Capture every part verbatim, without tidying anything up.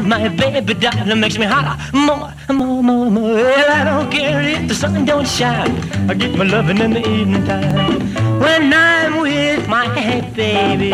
my baby darling makes me holler more, more, more, more. Well, I don't care if the sun don't shine. I get my loving in the evening time when I'm with my baby.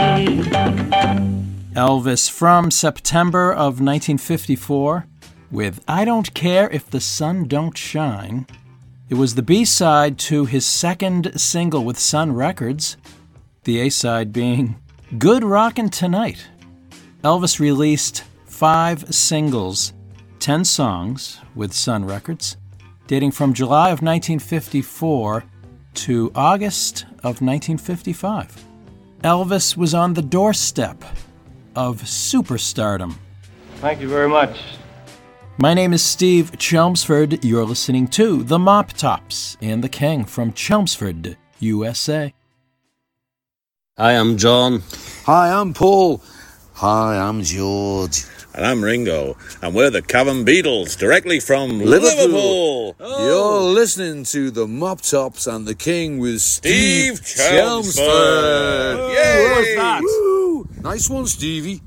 Elvis from September of nineteen fifty-four with I Don't Care If the Sun Don't Shine. It was the B-side to his second single with Sun Records, the A-side being Good Rockin' Tonight. Elvis released five singles, ten songs with Sun Records, dating from July of nineteen fifty-four to August of nineteen fifty-five. Elvis was on the doorstep of superstardom. Thank you very much. My name is Steve Chelmsford. You're listening to The Mop Tops and the King from Chelmsford, U S A. Hi, I'm John. Hi, I'm Paul. Hi, I'm George. And I'm Ringo. And we're the Cavern Beatles, directly from Liverpool. Liverpool. Oh. You're listening to The Mop Tops and the King with Steve, Steve Chelmsford. Chelmsford. Yay! What was that? Woo! Nice one, Stevie.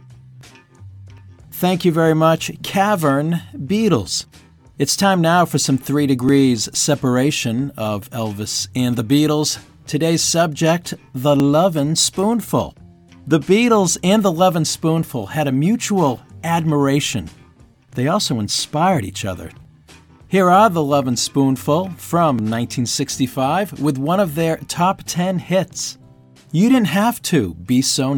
Thank you very much, Cavern Beatles. It's time now for some three degrees separation of Elvis and the Beatles. Today's subject, the Lovin' Spoonful. The Beatles and the Lovin' Spoonful had a mutual admiration. They also inspired each other. Here are the Lovin' Spoonful from nineteen sixty-five with one of their top ten hits. You Didn't Have to Be So